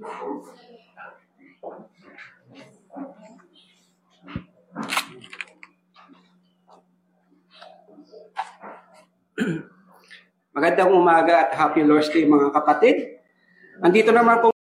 Magandang umaga at happy Lord's Day mga kapatid. Andito naman po